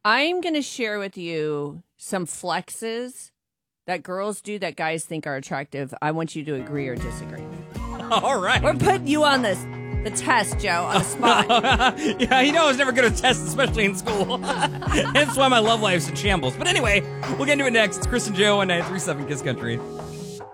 I'm going to share with you some flexes that girls do that guys think are attractive. I want you to agree or disagree. All right. We're putting you on the test, Joe, on the spot. Yeah, you know I was never good at tests, especially in school. That's why my love life's in shambles. But anyway, we'll get into it next. It's Chris and Joe on 937 Kiss Country.